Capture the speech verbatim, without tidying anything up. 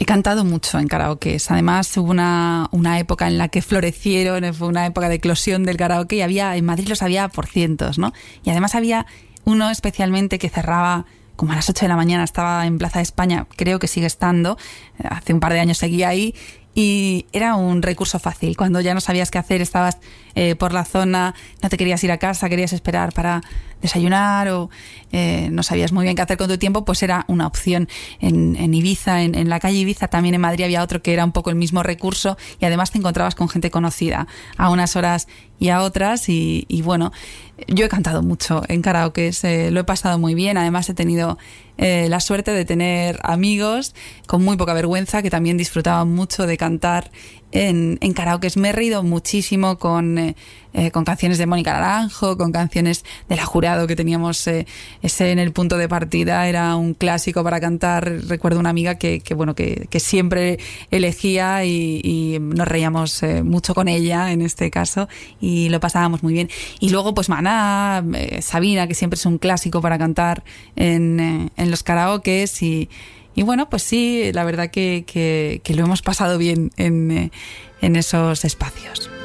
cantado mucho en karaokes. Además, hubo una, una época en la que florecieron, fue una época de eclosión del karaoke y había, en Madrid los había por cientos, ¿no? Y además había uno especialmente que cerraba como a las ocho de la mañana, estaba en Plaza de España, creo que sigue estando, hace un par de años seguía ahí, y era un recurso fácil. Cuando ya no sabías qué hacer, estabas eh, por la zona, no te querías ir a casa, querías esperar para desayunar o eh, no sabías muy bien qué hacer con tu tiempo, pues era una opción. En, en Ibiza, en, en la calle Ibiza, también en Madrid había otro que era un poco el mismo recurso y además te encontrabas con gente conocida a unas horas y a otras y, y bueno, yo he cantado mucho en karaokes, eh, lo he pasado muy bien, además he tenido eh, la suerte de tener amigos con muy poca vergüenza que también disfrutaban mucho de cantar en, en karaokes. Me he reído muchísimo con, eh, eh, con canciones de Mónica Naranjo, con canciones de La Jurado que teníamos eh, ese en el punto de partida, era un clásico para cantar. Recuerdo una amiga que, que bueno que, que siempre elegía y, y nos reíamos eh, mucho con ella en este caso y lo pasábamos muy bien. Y luego pues Maná, eh, Sabina, que siempre es un clásico para cantar en, eh, en los karaokes y Y bueno, pues sí, la verdad que, que, que lo hemos pasado bien en, en esos espacios.